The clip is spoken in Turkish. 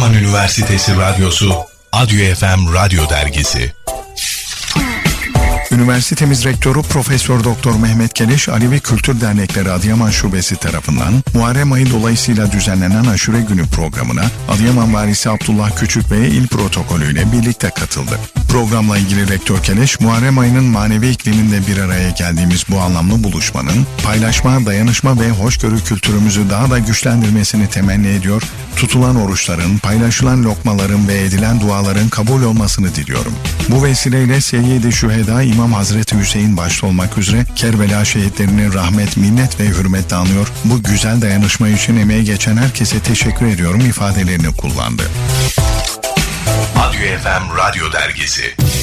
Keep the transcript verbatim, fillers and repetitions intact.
Adıyaman Üniversitesi Radyosu Adyo F M Radyo Dergisi. Üniversitemiz Rektörü Profesör Doktor Mehmet Keleş, Alevi Kültür Dernekleri Adıyaman Şubesi tarafından Muharrem ayı dolayısıyla düzenlenen Aşure Günü programına Adıyaman Valisi Abdullah Küçük Bey il protokolüyle birlikte katıldı. Programla ilgili Rektör Keleş, Muharrem ayının manevi ikliminde bir araya geldiğimiz bu anlamlı buluşmanın paylaşma, dayanışma ve hoşgörü kültürümüzü daha da güçlendirmesini temenni ediyor, tutulan oruçların, paylaşılan lokmaların ve edilen duaların kabul olmasını diliyorum. Bu vesileyle Seyyid-i Şühedâ İmam Hazreti Hüseyin başta olmak üzere Kerbela şehitlerini rahmet, minnet ve hürmetle anıyor. Bu güzel dayanışma için emeği geçen herkese teşekkür ediyorum ifadelerini kullandı. Adyo F M Radyo Dergisi.